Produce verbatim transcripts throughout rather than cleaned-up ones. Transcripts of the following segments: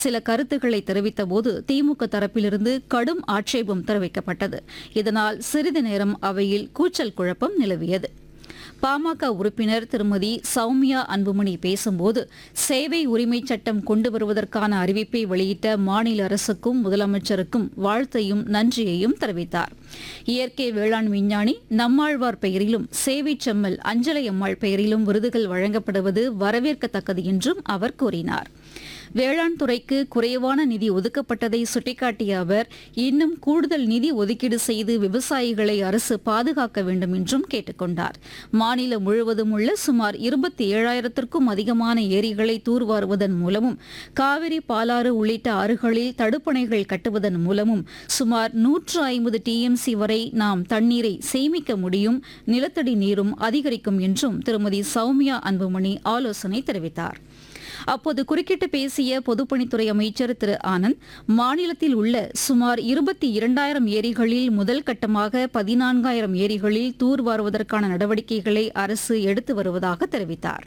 சில கருத்துக்களை தெரிவித்தபோது திமுக தரப்பிலிருந்து கடும் ஆட்சேபம் தெரிவிக்கப்பட்டது. இதனால் சிறிது நேரம் அவையில் கூச்சல் குழப்பம் நிலவியது. பாமக உறுப்பினர் திருமதி சௌமியா அன்புமணி பேசும்போது சேவை உரிமைச் சட்டம் கொண்டு வருவதற்கான அறிவிப்பை வெளியிட்ட மாநில அரசுக்கும் முதலமைச்சருக்கும் வாழ்த்தையும் நன்றியையும் தெரிவித்தார். இயற்கை வேளாண் விஞ்ஞானி நம்மாழ்வார் பெயரிலும் சேவை செம்மல் அஞ்சலை அம்மாள் பெயரிலும் விருதுகள் வழங்கப்படுவது வரவேற்கத்தக்கது என்றும் அவர் கூறினார். வேளாண் துறைக்கு குறைவான நிதி ஒதுக்கப்பட்டதை சுட்டிக்காட்டிய அவர் இன்னும் கூடுதல் நிதி ஒதுக்கீடு செய்து விவசாயிகளை அரசு பாதுகாக்க வேண்டும் என்றும் கேட்டுக் கொண்டார். மாநிலம் முழுவதும் உள்ள சுமார் இருபத்தி ஏழாயிரத்திற்கும் அதிகமான ஏரிகளை தூர்வாருவதன் மூலமும் காவிரி பாலாறு உள்ளிட்ட ஆறுகளில் தடுப்பணைகள் கட்டுவதன் மூலமும் சுமார் நூற்று ஐம்பது டிஎம்சி வரை நாம் தண்ணீரை சேமிக்க முடியும், நிலத்தடி நீரும் அதிகரிக்கும் என்றும் திருமதி சௌமியா அன்புமணி ஆலோசனை தெரிவித்தார். அப்போது குறுக்கிட்டு பேசிய பொதுப்பணித்துறை அமைச்சர் திரு ஆனந்த், மாநிலத்தில் உள்ள சுமார் இருபத்தி இரண்டாயிரம் ஏரிகளில் முதல் கட்டமாக பதினான்காயிரம் ஏரிகளில் தூர்வாருவதற்கான நடவடிக்கைகளை அரசு எடுத்து வருவதாக தெரிவித்தார்.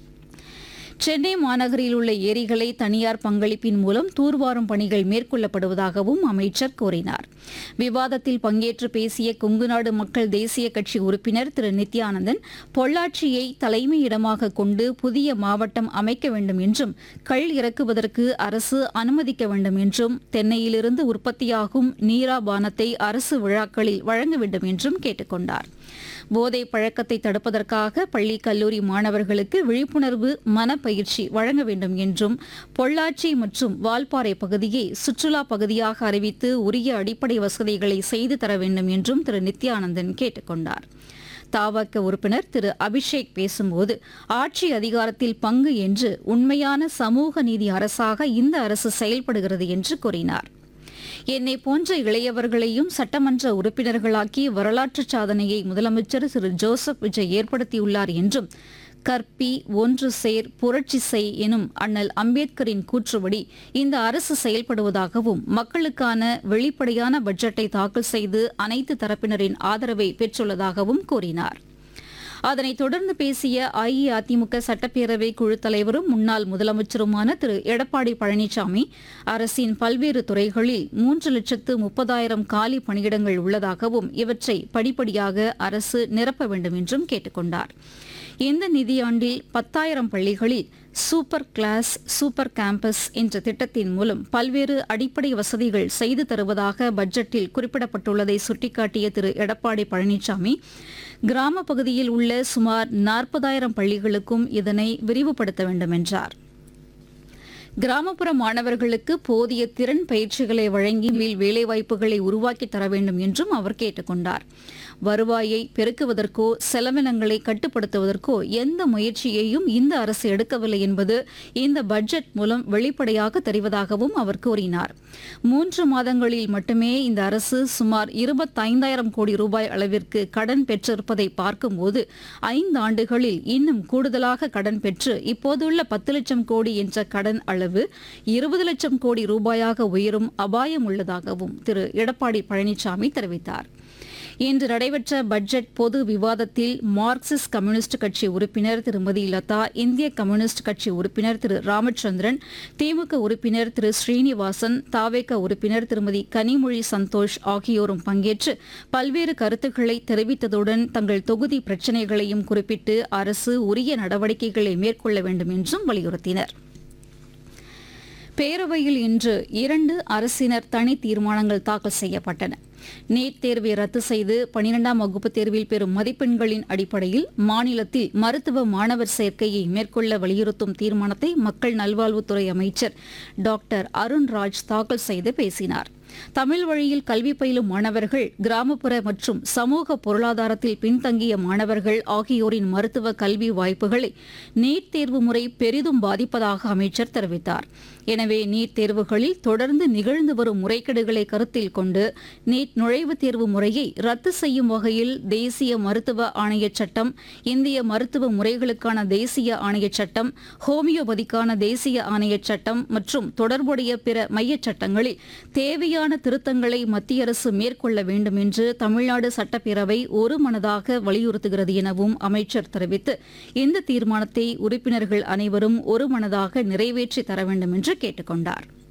சென்னை மாநகரில் உள்ள ஏரிகளை தனியார் பங்களிப்பின் மூலம் தூர்வாரும் பணிகள் மேற்கொள்ளப்படுவதாகவும் அமைச்சர் கூறினார். விவாதத்தில் பங்கேற்று பேசிய கொங்குநாடு மக்கள் தேசிய கட்சி உறுப்பினர் திரு நித்யானந்தன், பொள்ளாச்சியை தலைமையிடமாக கொண்டு புதிய மாவட்டம் அமைக்க வேண்டும் என்றும் கள் இறக்குவதற்கு அரசு அனுமதிக்க வேண்டும் என்றும் தென்னையிலிருந்து உற்பத்தியாகும் நீரா பானத்தை அரசு விழாக்களில் வழங்க வேண்டும் என்றும் கேட்டுக் கொண்டார். போதை பழக்கத்தை தடுப்பதற்காக பள்ளி கல்லூரி மாணவர்களுக்கு விழிப்புணர்வு மனப்பயிற்சி வழங்க வேண்டும் என்றும் பொள்ளாச்சி மற்றும் வால்பாறை பகுதியை சுற்றுலா பகுதியாக அறிவித்து உரிய அடிப்படை வசதிகளை செய்து தர வேண்டும் என்றும் திரு நித்யானந்தன் கேட்டுக் கொண்டார். தவாக உறுப்பினர் திரு அபிஷேக் பேசும்போது ஆட்சி அதிகாரத்தில் பங்கு என்று உண்மையான சமூக நீதி அரசாக இந்த அரசு செயல்படுகிறது என்று கூறினார். என்னை போன்ற இளையவர்களையும் சட்டமன்ற உறுப்பினர்களாக்கி வரலாற்று சாதனையை முதலமைச்சர் திரு ஜோசப் விஜய் ஏற்படுத்தியுள்ளார் என்றும் கற்பி ஒன்று சேர் புரட்சி செய் எனும் அண்ணல் அம்பேத்கரின் கூற்றுப்படி இந்த அரசு செயல்படுவதாகவும் மக்களுக்கான வெளிப்படையான பட்ஜெட்டை தாக்கல் செய்து அனைத்து தரப்பினரின் ஆதரவை பெற்றுள்ளதாகவும் கூறினார். அதனைத் தொடர்ந்து பேசிய அஇஅதிமுக சட்டப்பேரவை குழு தலைவரும் முன்னாள் முதலமைச்சருமான திரு எடப்பாடி பழனிசாமி, அரசின் பல்வேறு துறைகளில் மூன்று லட்சத்து முப்பதாயிரம் காலி பணியிடங்கள் உள்ளதாகவும் இவற்றை படிப்படியாக அரசு நிரப்ப வேண்டும் என்றும் கேட்டுக் கொண்டார். இந்த நிதியாண்டில் பத்தாயிரம் பள்ளிகளில் சூப்பர் கிளாஸ் சூப்பர் கேம்பஸ் என்ற திட்டத்தின் மூலம் பல்வேறு அடிப்படை வசதிகள் செய்து தருவதாக பட்ஜெட்டில் குறிப்பிடப்பட்டுள்ளதை சுட்டிக்காட்டிய திரு எடப்பாடி பழனிசாமி, கிராம பகுதியில் உள்ள சுமார் நாற்பதாயிரம் பள்ளிகளுக்கும் இதனை விரிவுபடுத்த வேண்டும் என்றார். கிராமப்புற மாணவர்களுக்கு போதிய திறன் பயிற்சிகளை வழங்கி வேலைவாய்ப்புகளை உருவாக்கி தர வேண்டும் என்றும் அவர் கேட்டுக் கொண்டார். வருவாயை பெருக்குவதற்கோ செலவினங்களை கட்டுப்படுத்துவதற்கோ எந்த முயற்சியையும் இந்த அரசு எடுக்கவில்லை என்பது இந்த பட்ஜெட் மூலம் வெளிப்படையாக தெரிவதாகவும் அவர் கூறினார். மூன்று மாதங்களில் மட்டுமே இந்த அரசு சுமார் இருபத்தைந்தாயிரம் கோடி ரூபாய் அளவிற்கு கடன் பெற்றிருப்பதை பார்க்கும்போது ஐந்து ஆண்டுகளில் இன்னும் கூடுதலாக கடன் பெற்று இப்போதுள்ள பத்து லட்சம் கோடி என்ற கடன் அளவு இருபது லட்சம் கோடி ரூபாயாக உயரும் அபாயம் உள்ளதாகவும் திரு எடப்பாடி பழனிசாமி தெரிவித்தார். இன்று நடைபெற்ற பட்ஜெட் பொது விவாதத்தில் மார்க்சிஸ்ட் கம்யூனிஸ்ட் கட்சி உறுப்பினர் திருமதி லதா, இந்திய கம்யூனிஸ்ட் கட்சி உறுப்பினர் திரு ராமச்சந்திரன், திமுக உறுப்பினர் திரு ஸ்ரீனிவாசன், தாவேக உறுப்பினர் திருமதி கனிமொழி சந்தோஷ் ஆகியோரும் பங்கேற்று பல்வேறு கருத்துக்களை தெரிவித்ததுடன் தங்கள் தொகுதி பிரச்சினைகளையும் குறிப்பிட்டு அரசு உரிய நடவடிக்கைகளை மேற்கொள்ள வேண்டும் என்றும் வலியுறுத்தினர். பேரவையில் இன்று இரண்டு அரசினர் தனி தீர்மானங்கள் தாக்கல் செய்யப்பட்டன. நீட் தேர்வை ரத்து செய்து பனிரெண்டாம் வகுப்பு தேர்வில் பெறும் மதிப்பெண்களின் அடிப்படையில் மாநிலத்தில் மருத்துவ மாணவர் சேர்க்கையை மேற்கொள்ள வலியுறுத்தும் தீர்மானத்தை மக்கள் நல்வாழ்வுத்துறை அமைச்சர் டாக்டர் அருண்ராஜ் தாக்கல் செய்து பேசினார். தமிழ் வழியில் கல்வி பயிலும் மாணவர்கள், கிராமப்புற மற்றும் சமூக பொருளாதாரத்தில் பின்தங்கிய மாணவர்கள் ஆகியோரின் மருத்துவ கல்வி வாய்ப்புகளை நீட் தேர்வு முறை பெரிதும் பாதிப்பதாக அமைச்சர் தெரிவித்தார். எனவே நீட் தேர்வுகளில் தொடர்ந்து நிகழ்ந்து வரும் முறைகேடுகளை கருத்தில் கொண்டு நீட் நீட் நுழைவுத் தேர்வு முறையை ரத்து செய்யும் வகையில் தேசிய மருத்துவ ஆணையச் சட்டம், இந்திய மருத்துவ முறைகளுக்கான தேசிய ஆணையச் சட்டம், ஹோமியோபதிக்கான தேசிய ஆணையச் சட்டம் மற்றும் தொடர்புடைய பிற மையச் சட்டங்களில் தேவையான திருத்தங்களை மத்திய அரசு மேற்கொள்ள வேண்டும் என்று தமிழ்நாடு சட்டப்பேரவை ஒருமனதாக வலியுறுத்துகிறது எனவும் அமைச்சர் தெரிவித்து இந்த தீர்மானத்தை உறுப்பினர்கள் அனைவரும் ஒருமனதாக நிறைவேற்றி தர வேண்டும் என்று கேட்டுக் கொண்டார்.